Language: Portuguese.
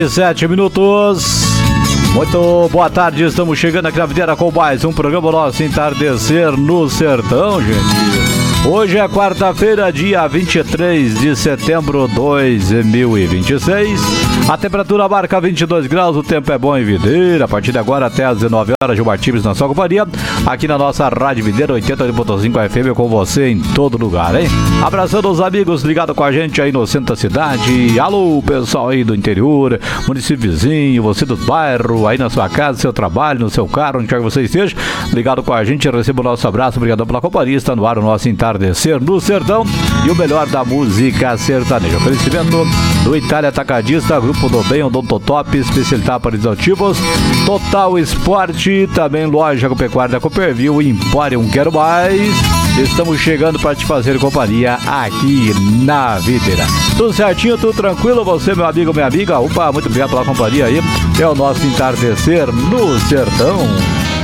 7 minutos. Muito boa tarde, estamos chegando aqui na Videira com mais um programa nosso Entardecer no Sertão, gente. Hoje é quarta-feira, dia 23 de setembro de 2026. A temperatura marca 22 graus, o tempo é bom em Videira. A partir de agora até às 19 horas, Gilmar Times na sua companhia. Aqui na nossa Rádio Videira 80.5 FM com você em todo lugar, hein? Abraçando os amigos ligados com a gente aí no centro da cidade. Alô, pessoal aí do interior, município vizinho, você do bairro, aí na sua casa, seu trabalho, no seu carro, onde quer que você esteja. Ligado com a gente, receba o nosso abraço. Obrigado pela companhia. Está no ar o nosso Entardecer no Sertão e o melhor da música sertaneja. Oferecimento do Itália Atacadista, Grupo do Bem, Odontotop, especialidade para exaustivos, Total Esporte, também Loja Agropecuária da Cooperville, Emporium Quero Mais. Estamos chegando para te fazer companhia aqui na Videira. Tudo certinho, tudo tranquilo? Você, meu amigo, minha amiga? Opa, muito obrigado pela companhia aí. É o nosso Entardecer no Sertão.